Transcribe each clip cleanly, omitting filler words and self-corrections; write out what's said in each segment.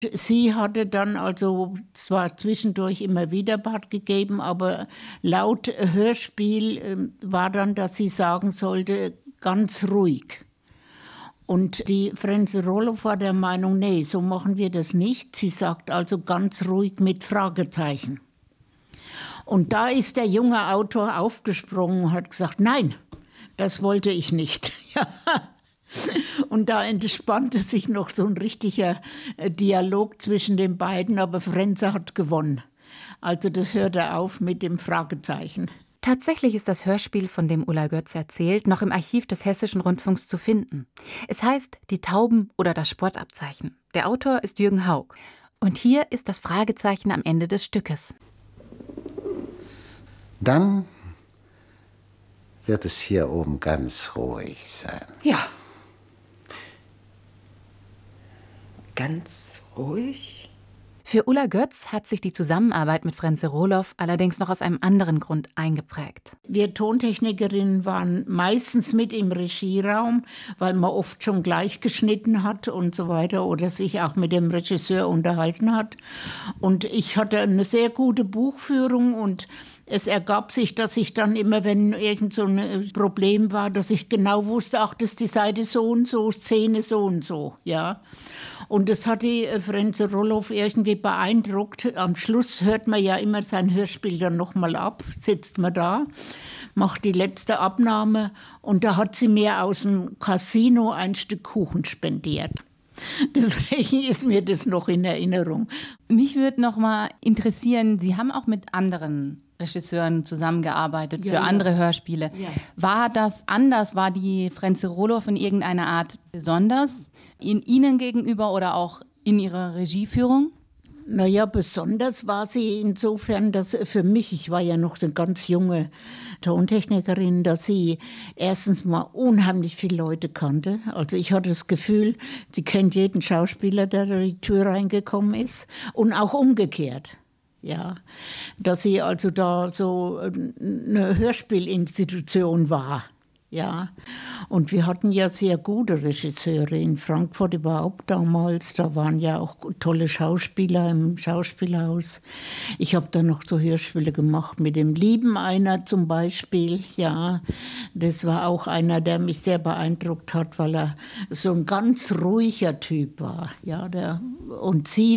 Sie hatte dann also zwar zwischendurch immer wieder Bart gegeben, aber laut Hörspiel war dann, dass sie sagen sollte, ganz ruhig. Und die Frenze Roloff war der Meinung, nee, so machen wir das nicht. Sie sagt also ganz ruhig mit Fragezeichen. Und da ist der junge Autor aufgesprungen und hat gesagt, nein, das wollte ich nicht. Ja. Und da entspannte sich noch so ein richtiger Dialog zwischen den beiden, aber Frenze hat gewonnen. Also das hörte auf mit dem Fragezeichen. Tatsächlich ist das Hörspiel, von dem Ulla Götz erzählt, noch im Archiv des Hessischen Rundfunks zu finden. Es heißt Die Tauben oder das Sportabzeichen. Der Autor ist Jürgen Haug. Und hier ist das Fragezeichen am Ende des Stückes. Dann wird es hier oben ganz ruhig sein. Ja. Ganz ruhig? Für Ulla Götz hat sich die Zusammenarbeit mit Frenze Roloff allerdings noch aus einem anderen Grund eingeprägt. Wir Tontechnikerinnen waren meistens mit im Regieraum, weil man oft schon gleich geschnitten hat und so weiter oder sich auch mit dem Regisseur unterhalten hat. Und ich hatte eine sehr gute Buchführung und es ergab sich, dass ich dann immer, wenn irgend so ein Problem war, dass ich genau wusste, ach, das ist die Seite so und so, Szene so und so, ja. Und das hat die Frenze Roloff irgendwie beeindruckt. Am Schluss hört man ja immer sein Hörspiel dann nochmal ab, sitzt man da, macht die letzte Abnahme und da hat sie mir aus dem Casino ein Stück Kuchen spendiert. Deswegen ist mir das noch in Erinnerung. Mich würde noch mal interessieren, Sie haben auch mit anderen Regisseuren zusammengearbeitet für andere Hörspiele. Ja. War das anders? War die Frenze Roloff in irgendeiner Art besonders in Ihnen gegenüber oder auch in Ihrer Regieführung? Naja, besonders war sie insofern, dass für mich, ich war ja noch eine ganz junge Tontechnikerin, dass sie erstens mal unheimlich viele Leute kannte. Also ich hatte das Gefühl, sie kennt jeden Schauspieler, der durch die Tür reingekommen ist und auch umgekehrt. Ja, dass sie also da so eine Hörspielinstitution war. Ja, und wir hatten ja sehr gute Regisseure in Frankfurt überhaupt damals. Da waren ja auch tolle Schauspieler im Schauspielhaus. Ich habe dann noch so Hörspiele gemacht mit dem Lieben einer zum Beispiel. Ja, das war auch einer, der mich sehr beeindruckt hat, weil er so ein ganz ruhiger Typ war. Ja, und sie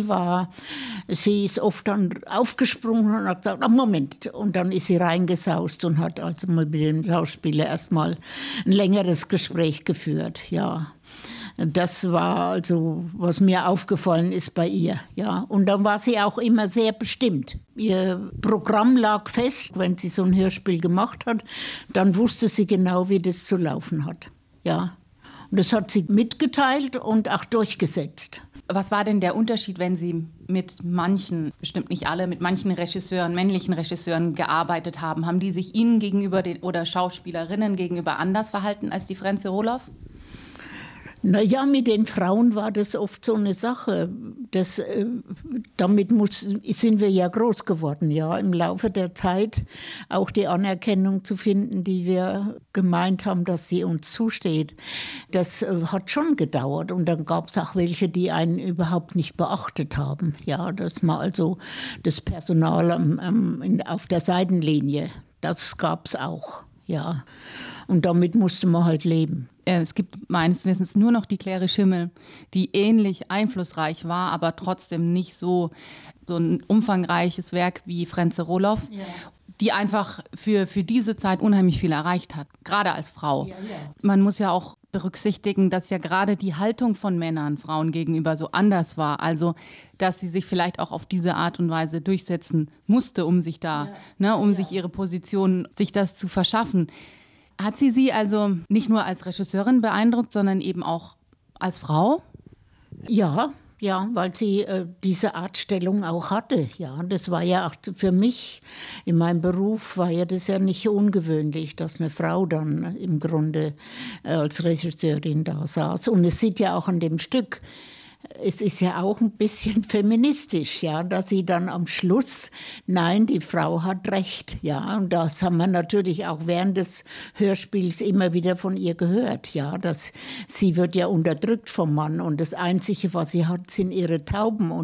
ist oft dann aufgesprungen und hat gesagt, oh, Moment. Und dann ist sie reingesaust und hat also mal mit dem Schauspieler erstmal ein längeres Gespräch geführt, ja. Das war also, was mir aufgefallen ist bei ihr, ja. Und dann war sie auch immer sehr bestimmt. Ihr Programm lag fest. Wenn sie so ein Hörspiel gemacht hat, dann wusste sie genau, wie das zu laufen hat, ja. Und das hat sie mitgeteilt und auch durchgesetzt. Was war denn der Unterschied, wenn Sie mit manchen, bestimmt nicht alle, mit manchen Regisseuren, männlichen Regisseuren gearbeitet haben? Haben die sich Ihnen gegenüber oder Schauspielerinnen gegenüber anders verhalten als die Frenze Roloff? Naja, mit den Frauen war das oft so eine Sache. Damit sind wir ja groß geworden, ja, im Laufe der Zeit auch die Anerkennung zu finden, die wir gemeint haben, dass sie uns zusteht. Das hat schon gedauert und dann gab es auch welche, die einen überhaupt nicht beachtet haben. Ja, dass man also das Personal auf der Seitenlinie, das gab es auch, ja. Und damit musste man halt leben. Es gibt meines Wissens nur noch die Claire Schimmel, die ähnlich einflussreich war, aber trotzdem nicht so ein umfangreiches Werk wie Frenze Roloff, die einfach für diese Zeit unheimlich viel erreicht hat, gerade als Frau. Ja. Man muss ja auch berücksichtigen, dass ja gerade die Haltung von Männern Frauen gegenüber so anders war. Also, dass sie sich vielleicht auch auf diese Art und Weise durchsetzen musste, um sich sich ihre Position, sich das zu verschaffen. Hat sie also nicht nur als Regisseurin beeindruckt, sondern eben auch als Frau? Ja, weil sie diese Art Stellung auch hatte. Ja, das war ja auch für mich, in meinem Beruf war ja das ja nicht ungewöhnlich, dass eine Frau dann im Grunde als Regisseurin da saß. Und es sieht ja auch an dem Stück, es ist ja auch ein bisschen feministisch, ja, dass sie dann am Schluss, nein, die Frau hat Recht, ja, und das haben wir natürlich auch während des Hörspiels immer wieder von ihr gehört, ja, dass sie wird ja unterdrückt vom Mann und das Einzige, was sie hat, sind ihre Tauben